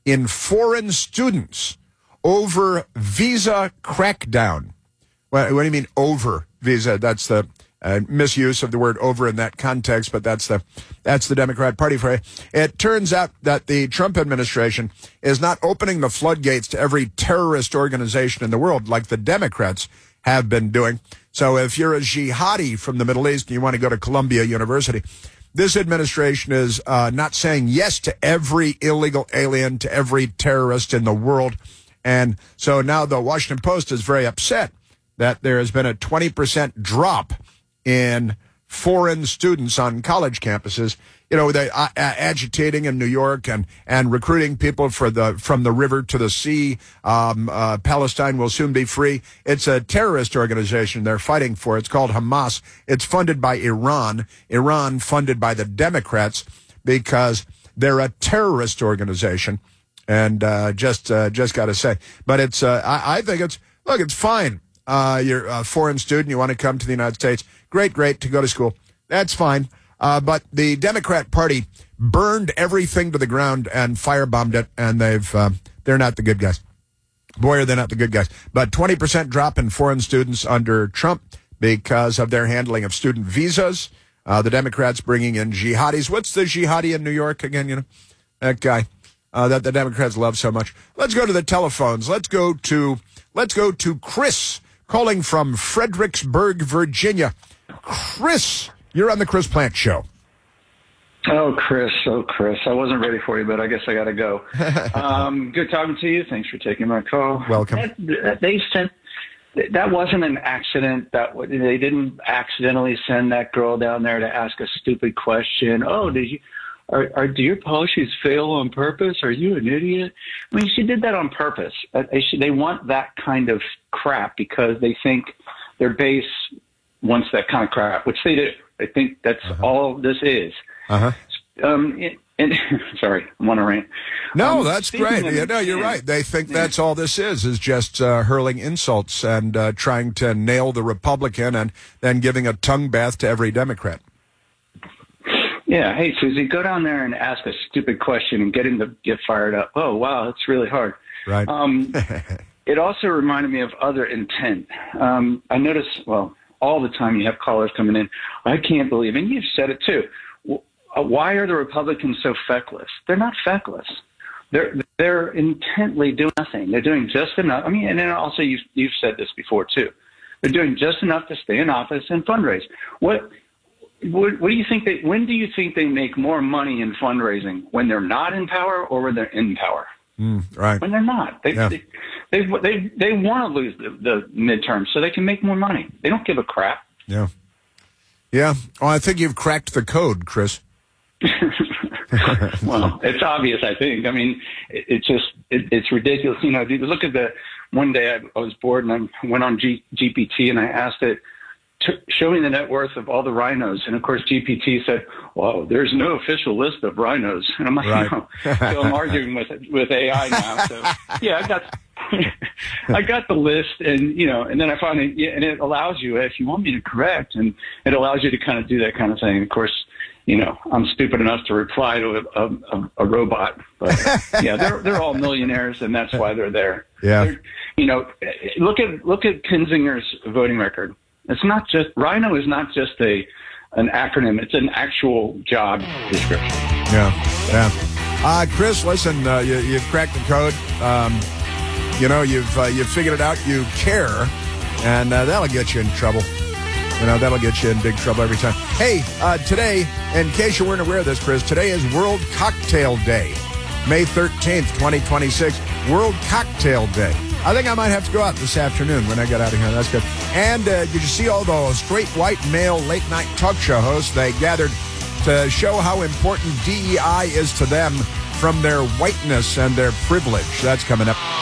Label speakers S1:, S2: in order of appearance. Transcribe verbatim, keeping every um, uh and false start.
S1: in foreign students over visa crackdown. What, what do you mean over visa? That's the uh, misuse of the word over in that context, but that's the that's the Democrat Party for it. It turns out that the Trump administration is not opening the floodgates to every terrorist organization in the world like the Democrats have been doing. So if you're a jihadi from the Middle East and you want to go to Columbia University, this administration is uh, not saying yes to every illegal alien, to every terrorist in the world. And so now the Washington Post is very upset that there has been a twenty percent drop in foreign students on college campuses. You know, they uh, agitating in New York and, and recruiting people for the from the river to the sea. Um, uh, Palestine will soon be free. It's a terrorist organization they're fighting for. It's called Hamas. It's funded by Iran. Iran funded by the Democrats because they're a terrorist organization. And uh, just uh, just got to say, but it's uh, I, I think it's look, it's fine. Uh, you're a foreign student. You want to come to the United States. Great, great to go to school. That's fine. Uh, but the Democrat Party burned everything to the ground and firebombed it, and they've uh, they're not the good guys. Boy, are they not the good guys. But twenty percent drop in foreign students under Trump because of their handling of student visas. Uh, the Democrats bringing in jihadis. What's the jihadi in New York again? You know, that guy uh, that the Democrats love so much. Let's go to the telephones. Let's go to let's go to Chris calling from Fredericksburg, Virginia. Chris. You're on the Chris Plante Show.
S2: Oh, Chris. Oh, Chris. I wasn't ready for you, but I guess I got to go. um, good talking to you. Thanks for taking my call.
S1: Welcome.
S2: That, that, they sent. That wasn't an accident. That they didn't accidentally send that girl down there to ask a stupid question. Oh, did you? Are, are do your policies fail on purpose? Are you an idiot? I mean, she did that on purpose. They, should, they want that kind of crap because they think their base wants that kind of crap, which they do. I think that's uh-huh. all this is.
S1: Uh-huh.
S2: Um, and, and sorry, I want to rant.
S1: No,
S2: um,
S1: that's great. Yeah, no, you're right. They think that's all this is, is just uh, hurling insults and uh, trying to nail the Republican and then giving a tongue bath to every Democrat.
S2: Yeah. Hey, Susie, go down there and ask a stupid question and get him to get fired up. Oh, wow, that's really hard.
S1: Right.
S2: Um, it also reminded me of other intent. Um, I noticed, well, all the time you have callers coming in. I can't believe, and you've said it too. Why are the Republicans so feckless? They're not feckless. They're they're intently doing nothing. They're doing just enough. I mean, and then also you've you've said this before too. They're doing just enough to stay in office and fundraise. What what, what do you think they? When do you think they make more money in fundraising? When they're not in power or when they're in power?
S1: Mm, right.
S2: When they're not, they
S1: yeah.
S2: they they, they, they want to lose the, the midterms so they can make more money. They don't give a crap.
S1: Yeah, yeah. Well, I think you've cracked the code, Chris.
S2: Well, it's obvious. I think. I mean, it, it's just it, it's ridiculous. You know, if you look at the one day I, I was bored and I went on G, G P T and I asked it. Show me the net worth of all the rhinos. And, of course, G P T said, well, there's no official list of rhinos. And I'm like,
S1: right.
S2: no. So I'm arguing with with A I now. So, yeah, I got I got the list. And, you know, and then I finally, yeah, and it allows you, if you want me to correct, and it allows you to kind of do that kind of thing. Of course, you know, I'm stupid enough to reply to a, a, a robot. But, yeah, they're they're all millionaires, and that's why they're there.
S1: Yeah.
S2: They're, you know, look at look at Kinzinger's voting record. It's not just Rhino is not just a an acronym. It's an actual job description.
S1: Yeah, yeah. Uh, Chris, listen, uh, you, you've cracked the code. Um, you know, you've uh, you've figured it out. You care, and uh, that'll get you in trouble. You know, that'll get you in big trouble every time. Hey, uh, today, in case you weren't aware of this, Chris, today is World Cocktail Day, May thirteenth, twenty twenty-six. World Cocktail Day. I think I might have to go out this afternoon when I get out of here. That's good. And uh, did you see all those straight white male late night talk show hosts? They gathered to show how important D E I is to them from their whiteness and their privilege. That's coming up.